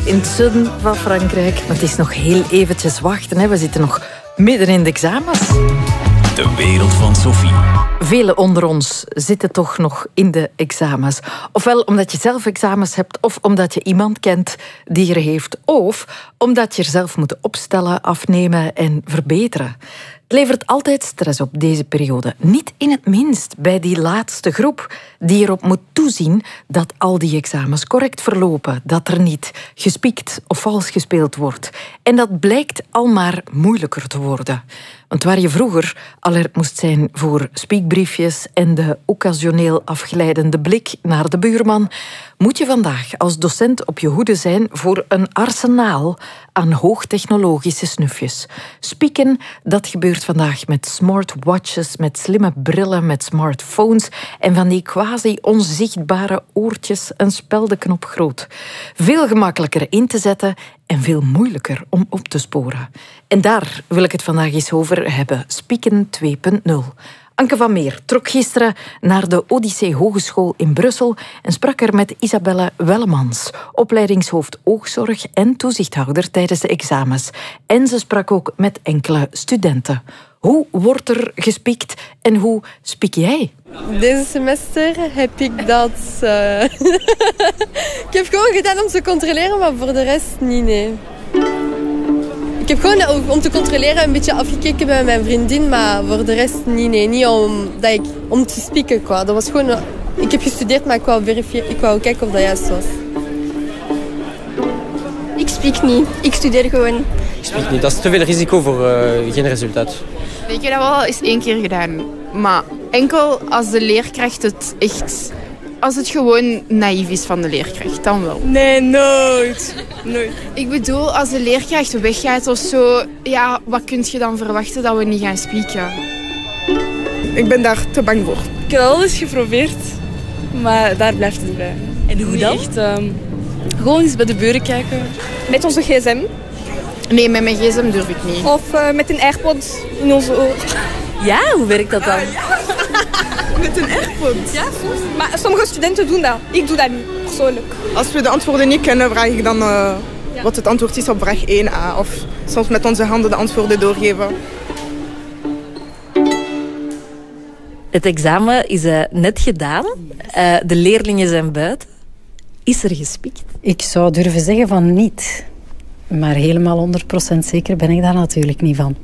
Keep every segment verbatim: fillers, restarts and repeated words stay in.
in het zuiden van Frankrijk. Maar het is nog heel eventjes wachten. Hè. We zitten nog midden in de examens. De wereld van Sophie. Velen onder ons zitten toch nog in de examens. Ofwel omdat je zelf examens hebt, of omdat je iemand kent die er heeft. Of omdat je er zelf moet opstellen, afnemen en verbeteren. Het levert altijd stress op, deze periode. Niet in het minst bij die laatste groep die erop moet toezien dat al die examens correct verlopen, dat er niet gespiekt of vals gespeeld wordt. En dat blijkt al maar moeilijker te worden. Want waar je vroeger alert moest zijn voor spiekbriefjes en de occasioneel afglijdende blik naar de buurman, moet je vandaag als docent op je hoede zijn voor een arsenaal aan hoogtechnologische snufjes. Spieken, dat gebeurt vandaag met smartwatches, met slimme brillen, met smartphones en van die quasi-onzichtbare oortjes een speldenknop groot. Veel gemakkelijker in te zetten en veel moeilijker om op te sporen. En daar wil ik het vandaag eens over hebben. Spieken twee punt nul. Anke van Meer trok gisteren naar de Odyssee Hogeschool in Brussel en sprak er met Isabelle Wellemans, opleidingshoofd oogzorg en toezichthouder tijdens de examens. En ze sprak ook met enkele studenten. Hoe wordt er gespiekt en hoe spiek jij? Deze semester heb ik dat... Uh... ik heb gewoon gedaan om te controleren, maar voor de rest niet, nee. Ik heb gewoon om te controleren een beetje afgekeken bij mijn vriendin, maar voor de rest niet, nee. Niet om, dat ik, om te spieken, quoi. Dat was gewoon... Ik heb gestudeerd, maar ik wou verifiëren, ik wou kijken of dat juist was. Ik spiek niet. Ik studeer gewoon. Ik spiek niet. Dat is te veel risico voor uh, geen resultaat. Ik heb dat wel eens één keer gedaan. Maar enkel als de leerkracht het echt... Als het gewoon naïef is van de leerkracht, dan wel. Nee, nooit. nooit. Ik bedoel, als de leerkracht weggaat of zo... Ja, wat kun je dan verwachten dat we niet gaan spieken? Ik ben daar te bang voor. Ik heb al eens geprobeerd, maar daar blijft het bij. En hoe dan? Echt, um, gewoon eens bij de buren kijken. Met onze gsm. Nee, met mijn gsm durf ik niet. Of uh, met een AirPod in onze oor. Ja, hoe werkt dat dan? Met een AirPod? Ja, soms. Maar sommige studenten doen dat. Ik doe dat niet, persoonlijk. Als we de antwoorden niet kennen, vraag ik dan uh, ja. wat het antwoord is op vraag één a. Of soms met onze handen de antwoorden doorgeven. Het examen is uh, net gedaan. Uh, de leerlingen zijn buiten. Is er gespiekt? Ik zou durven zeggen van niet. Maar helemaal honderd procent zeker ben ik daar natuurlijk niet van.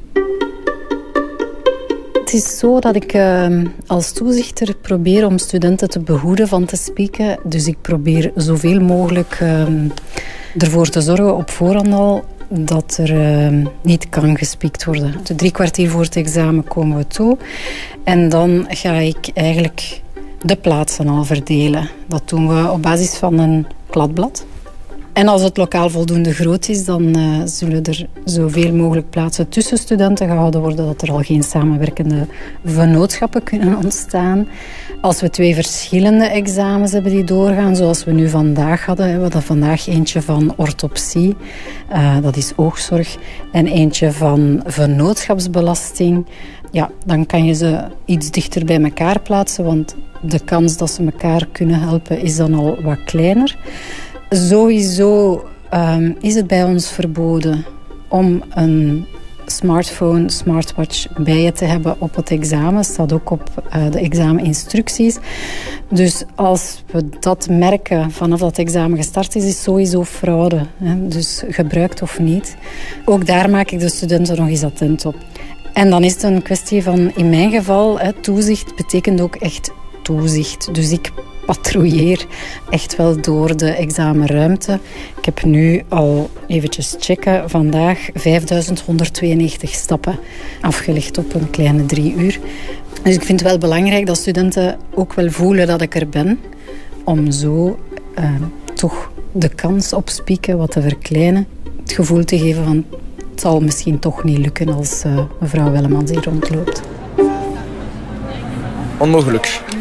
Het is zo dat ik uh, als toezichter probeer om studenten te behoeden van te spieken. Dus ik probeer zoveel mogelijk uh, ervoor te zorgen op voorhand al dat er uh, niet kan gespiekt worden. De drie kwartier voor het examen komen we toe. En dan ga ik eigenlijk de plaatsen al verdelen. Dat doen we op basis van een kladblad. En als het lokaal voldoende groot is, dan uh, zullen er zoveel mogelijk plaatsen tussen studenten gehouden worden, dat er al geen samenwerkende vennootschappen kunnen ontstaan. Als we twee verschillende examens hebben die doorgaan, zoals we nu vandaag hadden, hebben we dat vandaag eentje van orthopsie, uh, dat is oogzorg, en eentje van vennootschapsbelasting. Ja, dan kan je ze iets dichter bij elkaar plaatsen, want de kans dat ze elkaar kunnen helpen is dan al wat kleiner. Sowieso um, is het bij ons verboden om een smartphone, smartwatch bij je te hebben op het examen. Staat ook op uh, de exameninstructies. Dus als we dat merken vanaf dat het examen gestart is, is sowieso fraude. Hè? Dus gebruikt of niet. Ook daar maak ik de studenten nog eens attent op. En dan is het een kwestie van, in mijn geval, hè, toezicht betekent ook echt toezicht. Dus ik patrouilleer echt wel door de examenruimte. Ik heb nu al eventjes checken, vandaag vijfduizend honderdtweeënnegentig stappen afgelegd op een kleine drie uur. Dus ik vind het wel belangrijk dat studenten ook wel voelen dat ik er ben, om zo uh, toch de kans op spieken wat te verkleinen. Het gevoel te geven van, het zal misschien toch niet lukken als uh, mevrouw Wellemans hier rondloopt. Onmogelijk. Het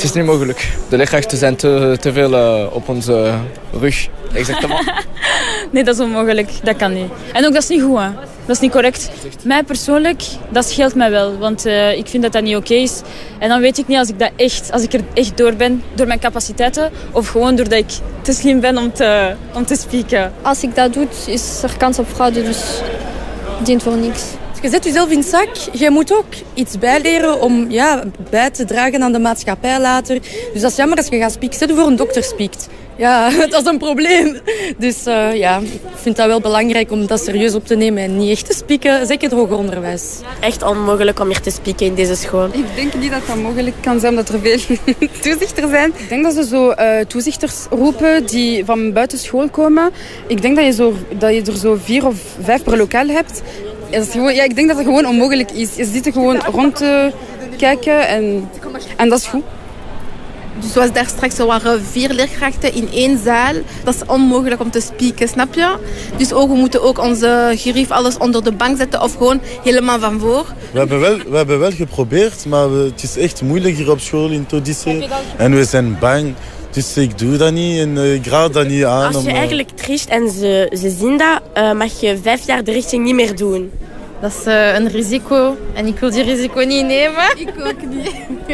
is niet mogelijk. De leerkrachten zijn te, te veel uh, op onze rug. Exactement. Nee, dat is onmogelijk. Dat kan niet. En ook dat is niet goed, hè. Dat is niet correct. Mij persoonlijk, dat scheelt mij wel. Want uh, ik vind dat dat niet oké is. En dan weet ik niet als ik, dat echt, als ik er echt door ben, door mijn capaciteiten. Of gewoon doordat ik te slim ben om te, om te spieken. Als ik dat doe, is er kans op fraude, dus het dient voor niks. Je zet jezelf in het zak. Je moet ook iets bijleren om ja, bij te dragen aan de maatschappij later. Dus dat is jammer als je gaat spieken. Stel je voor een dokter spiekt. Ja, dat is een probleem. Dus uh, ja, ik vind dat wel belangrijk om dat serieus op te nemen en niet echt te spieken. Zeker het hoger onderwijs. Echt onmogelijk om hier te spieken in deze school. Ik denk niet dat dat mogelijk kan zijn, omdat er veel toezichters zijn. Ik denk dat ze zo uh, toezichters roepen die van buiten school komen. Ik denk dat je, zo, dat je er zo vier of vijf per lokaal hebt. Het is gewoon, ja, ik denk dat het gewoon onmogelijk is. Je zit er gewoon rond te kijken en, en dat is goed. Dus zoals daar straks, er waren vier leerkrachten in één zaal. Dat is onmogelijk om te spieken, snap je? Dus ook, we moeten ook onze gerief alles onder de bank zetten of gewoon helemaal van voor. We hebben wel, we hebben wel geprobeerd, maar we, het is echt moeilijk hier op school in Todisse. En we zijn bang. Dus ik doe dat niet en uh, ik raad dat niet aan. Als je om, uh... eigenlijk tricht en ze, ze zien dat, uh, mag je vijf jaar de richting niet meer doen. Dat is uh, een risico en ik wil die risico niet nemen. Ik ook niet.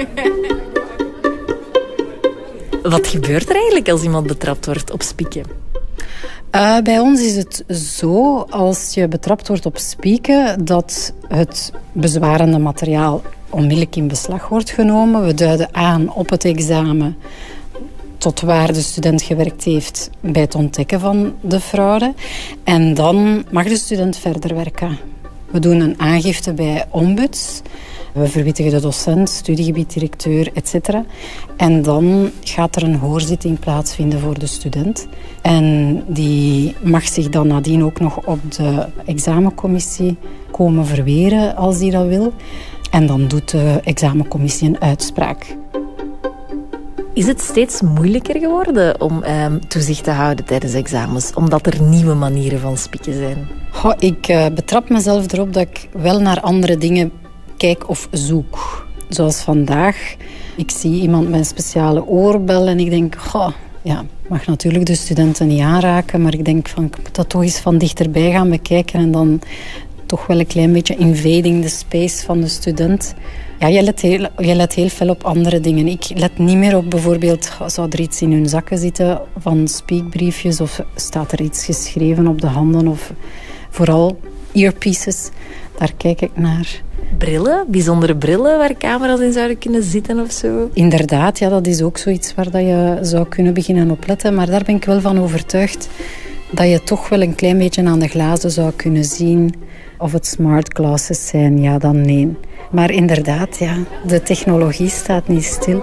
Wat gebeurt er eigenlijk als iemand betrapt wordt op spieken? Uh, bij ons is het zo, als je betrapt wordt op spieken, dat het bezwarende materiaal onmiddellijk in beslag wordt genomen. We duiden aan op het examen tot waar de student gewerkt heeft bij het ontdekken van de fraude. En dan mag de student verder werken. We doen een aangifte bij ombuds. We verwittigen de docent, studiegebieddirecteur, et cetera. En dan gaat er een hoorzitting plaatsvinden voor de student. En die mag zich dan nadien ook nog op de examencommissie komen verweren als die dat wil. En dan doet de examencommissie een uitspraak. Is het steeds moeilijker geworden om eh, toezicht te houden tijdens examens, omdat er nieuwe manieren van spieken zijn? Goh, ik uh, betrap mezelf erop dat ik wel naar andere dingen kijk of zoek. Zoals vandaag. Ik zie iemand met een speciale oorbel en ik denk, goh, ja, mag natuurlijk de studenten niet aanraken, maar ik denk van, ik moet dat toch eens van dichterbij gaan bekijken en dan toch wel een klein beetje invading the space van de student. Ja, je let, heel, je let heel veel op andere dingen. Ik let niet meer op bijvoorbeeld, zou er iets in hun zakken zitten van speakbriefjes of staat er iets geschreven op de handen of vooral earpieces. Daar kijk ik naar. Brillen? Bijzondere brillen waar camera's in zouden kunnen zitten of zo? Inderdaad, ja, dat is ook zoiets waar dat je zou kunnen beginnen opletten. Maar daar ben ik wel van overtuigd dat je toch wel een klein beetje aan de glazen zou kunnen zien of het smart glasses zijn. Ja, dan nee. Maar inderdaad, ja, de technologie staat niet stil.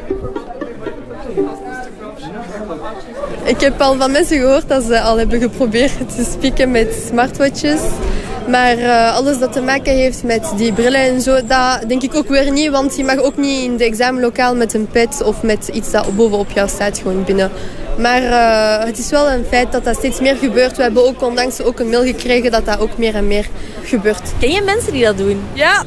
Ik heb al van mensen gehoord dat ze al hebben geprobeerd te spieken met smartwatches. Maar uh, alles dat te maken heeft met die brillen en zo, dat denk ik ook weer niet. Want je mag ook niet in de examenlokaal met een pet of met iets dat bovenop jou staat gewoon binnen. Maar uh, het is wel een feit dat dat steeds meer gebeurt. We hebben ook onlangs ook een mail gekregen dat dat ook meer en meer gebeurt. Ken je mensen die dat doen? Ja.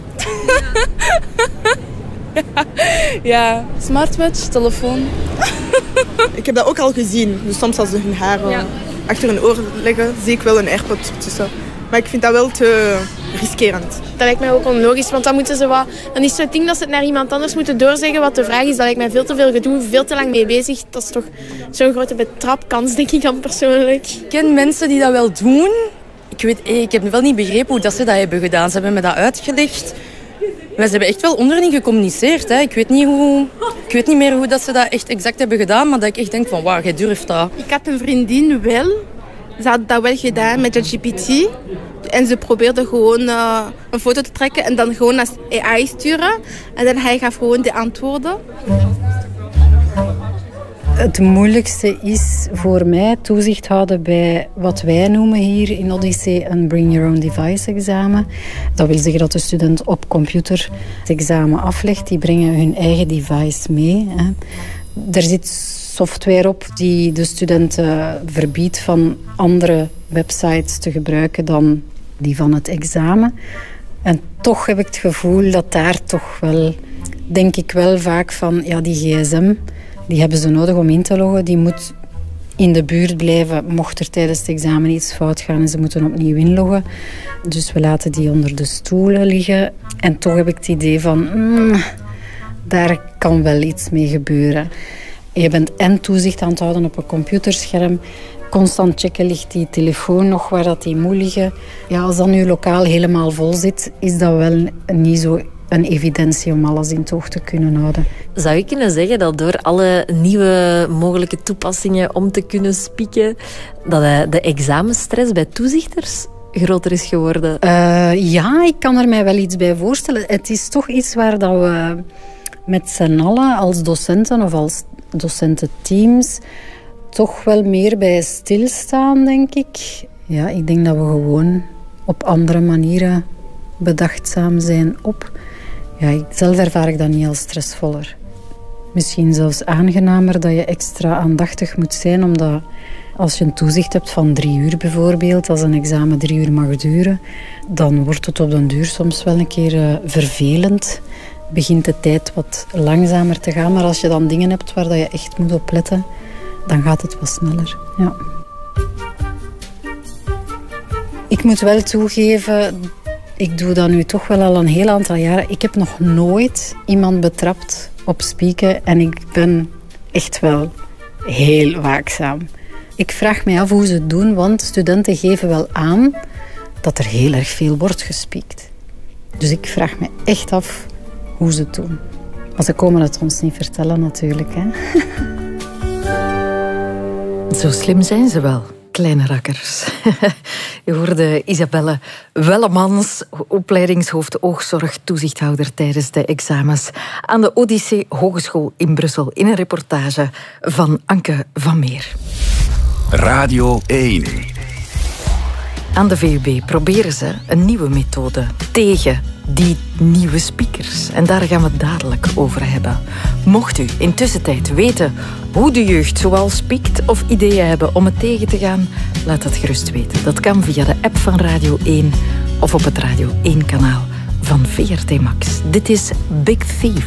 Ja, ja. Smartwatch, telefoon. Ik heb dat ook al gezien. Dus soms als ze hun haar ja. achter hun oren leggen, zie ik wel een AirPod tussen. Maar ik vind dat wel te riskerend. Dat lijkt mij ook onlogisch, want dan moeten ze wat... Dan is het ding dat ze het naar iemand anders moeten doorzeggen wat de vraag is. Dat lijkt mij veel te veel gedoe, veel te lang mee bezig. Dat is toch zo'n grote betrapkans, denk ik dan persoonlijk. Ik ken mensen die dat wel doen. Ik, weet, ik heb wel niet begrepen hoe dat ze dat hebben gedaan. Ze hebben me dat uitgelegd. Maar ze hebben echt wel onderling gecommuniceerd. Hè. Ik weet niet hoe, ik weet niet meer hoe dat ze dat echt exact hebben gedaan, maar dat ik echt denk van, wauw, jij durft dat. Ik had een vriendin wel. Ze had dat wel gedaan met ChatGPT. En ze probeerde gewoon uh, een foto te trekken en dan gewoon als A I sturen. En dan hij gaf gewoon de antwoorden. Het moeilijkste is voor mij toezicht houden bij wat wij noemen hier in Odyssee een Bring Your Own Device examen. Dat wil zeggen dat de student op computer het examen aflegt. Die brengen hun eigen device mee. Hè. Er zit software op die de studenten verbiedt van andere websites te gebruiken dan die van het examen. En toch heb ik het gevoel dat daar toch wel denk ik wel vaak van, ja, die gsm, die hebben ze nodig om in te loggen. Die moet in de buurt blijven, mocht er tijdens het examen iets fout gaan en ze moeten opnieuw inloggen. Dus we laten die onder de stoelen liggen. En toch heb ik het idee van, mm, daar kan wel iets mee gebeuren. Je bent en toezicht aan het houden op een computerscherm. Constant checken, ligt die telefoon nog waar dat die moet liggen. Ja, als dan uw lokaal helemaal vol zit, is dat wel niet zo een evidentie om alles in het oog te kunnen houden. Zou je kunnen zeggen dat door alle nieuwe mogelijke toepassingen om te kunnen spieken, dat de examenstress bij toezichters groter is geworden? Uh, ja, ik kan er mij wel iets bij voorstellen. Het is toch iets waar dat we met z'n allen als docenten of als docententeams toch wel meer bij stilstaan, denk ik. Ja, ik denk dat we gewoon op andere manieren bedachtzaam zijn op. Ja, ik, zelf ervaar ik dat niet als stressvoller. Misschien zelfs aangenamer dat je extra aandachtig moet zijn, omdat als je een toezicht hebt van drie uur bijvoorbeeld, als een examen drie uur mag duren, dan wordt het op den duur soms wel een keer uh, vervelend. Begint de tijd wat langzamer te gaan, maar als je dan dingen hebt waar dat je echt moet op letten, dan gaat het wat sneller. Ja. Ik moet wel toegeven, ik doe dat nu toch wel al een heel aantal jaren. Ik heb nog nooit iemand betrapt op spieken en ik ben echt wel heel waakzaam. Ik vraag me af hoe ze het doen, want studenten geven wel aan dat er heel erg veel wordt gespiekt. Dus ik vraag me echt af hoe ze het doen. Maar ze komen het ons niet vertellen natuurlijk, hè. Zo slim zijn ze wel, kleine rakkers. Je hoorde Isabelle Wellemans, opleidingshoofd oogzorg, toezichthouder tijdens de examens aan de Odyssee Hogeschool in Brussel, in een reportage van Anke van Meer. Radio één. Aan de V U B proberen ze een nieuwe methode tegen die nieuwe speakers. En daar gaan we het dadelijk over hebben. Mocht u intussen tijd weten hoe de jeugd zoal spiekt of ideeën hebben om het tegen te gaan, laat dat gerust weten. Dat kan via de app van Radio één of op het Radio één kanaal van V R T Max. Dit is Big Thief.